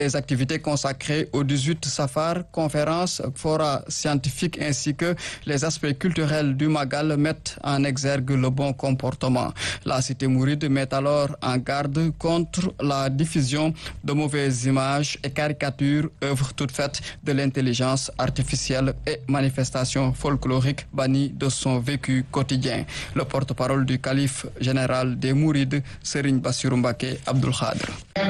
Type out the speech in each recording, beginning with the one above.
Les activités consacrées au 18 Safar, conférences, forats scientifiques ainsi que les aspects culturels du Magal mettent en exergue le bon comportement. La cité mouride met alors en garde contre la diffusion de mauvaises images et caricatures, œuvres toutes faites de l'intelligence artificielle et manifestations folkloriques bannies de son vécu quotidien. Le porte-parole du calife général des Mourides, Serigne Bassirou Mbacké Abdoul Khadr.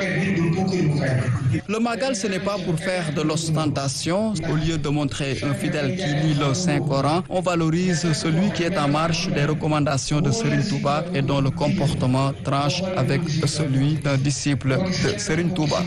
Le Magal, ce n'est pas pour faire de l'ostentation. Au lieu de montrer un fidèle qui lit le Saint-Coran, on valorise celui qui est en marche des recommandations de Serigne Touba et dont le comportement tranche avec celui d'un disciple de Serigne Touba.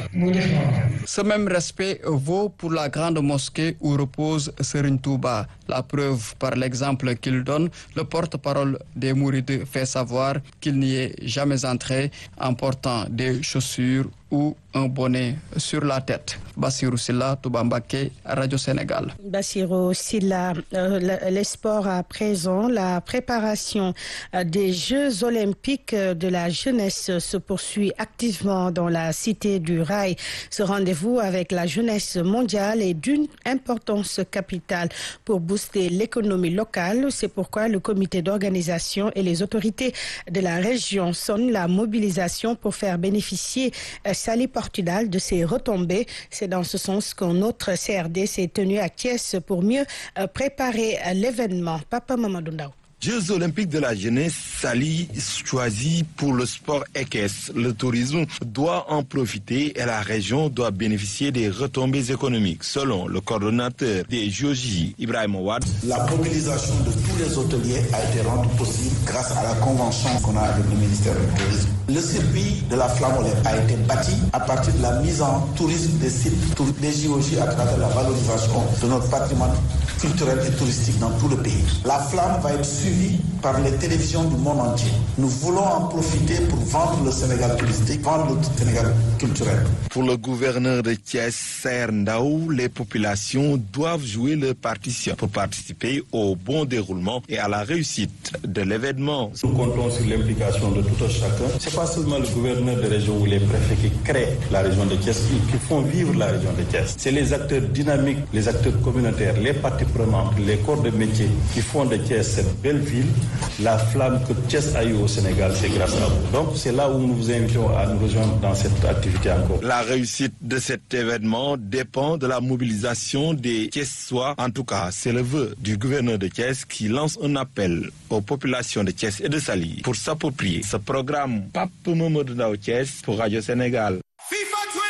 Ce même respect vaut pour la grande mosquée où repose Serigne Touba. La preuve par l'exemple qu'il donne, le porte-parole des Mourides fait savoir qu'il n'y est jamais entré en portant des chaussures ou un bonnet sur la tête. Bassirou Silla, Touba Mbacké, Radio Sénégal. Bassirou Silla, les sports à présent, la préparation des Jeux olympiques de la jeunesse se poursuit activement dans la cité du Rail. Ce rendez-vous avec la jeunesse mondiale est d'une importance capitale pour booster l'économie locale. C'est pourquoi le comité d'organisation et les autorités de la région sonnent la mobilisation pour faire bénéficier Saly Portudal de ses retombées. C'est dans ce sens qu'un autre CRD s'est tenu à Thiès pour mieux préparer l'événement. Papa Mamadou Ndaw. Jeux olympiques de la jeunesse, Saly choisi pour le sport équestre. Le tourisme doit en profiter et la région doit bénéficier des retombées économiques. Selon le coordonnateur des JOJ, Ibrahim Ouad, la mobilisation de tous les hôteliers a été rendue possible grâce à la convention qu'on a avec le ministère du Tourisme. Le circuit de la Flamme olympique a été bâti à partir de la mise en tourisme des sites des JOJ à travers la valorisation de notre patrimoine culturel et touristique dans tout le pays. La Flamme va être suivie par les télévisions du monde entier. Nous voulons en profiter pour vendre le Sénégal touristique, vendre le Sénégal culturel. Pour le gouverneur de Thiès, Saer Ndaw, les populations doivent jouer leur partition pour participer au bon déroulement et à la réussite de l'événement. Nous comptons sur l'implication de tout un chacun. C'est pas seulement le gouverneur de région ou les préfets qui créent la région de Thiès, qui font vivre la région de Thiès. C'est les acteurs dynamiques, les acteurs communautaires, les parties prenantes, les corps de métier qui font de Thiès cette belle ville. La flamme que Thiès a eue au Sénégal, c'est grâce à vous. Donc c'est là où nous vous invitons à nous rejoindre dans cette activité encore. La réussite de cet événement dépend de la mobilisation des Thiessois. En tout cas, c'est le vœu du gouverneur de Thiès qui lance un appel aux populations de Thiès et de Saly pour s'approprier ce programme. Pape Mamadou Ndaw Thiès pour Radio Sénégal. FIFA